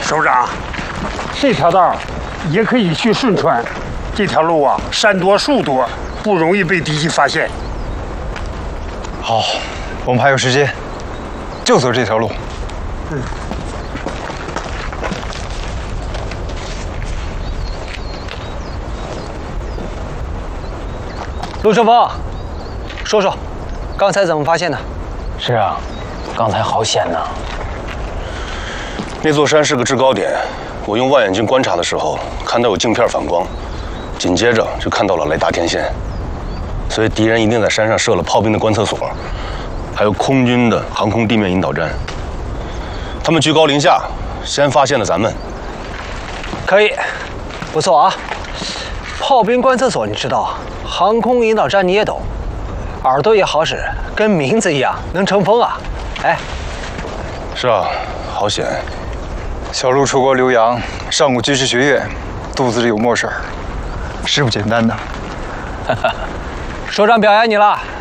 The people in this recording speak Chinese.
首长，这条道也可以去顺川。这条路啊，山多树多，不容易被敌机发现。 好，我们还有时间，就走这条路。 陆顺风，说说，刚才怎么发现的？ 是啊，刚才好险呐！ 那座山是个制高点，我用望远镜观察的时候，看到有镜片反光，紧接着就看到了雷达天线，所以敌人一定在山上设了炮兵的观测所，还有空军的航空地面引导站。他们居高临下，先发现了咱们。 可以，不错啊。炮兵观测所你知道，航空引导站你也懂，耳朵也好使，跟名字一样，能成风啊！哎， 是啊，好险。 小陆出国留洋，上过军事学院，肚子里有墨水，是不简单的。 首长表扬你了，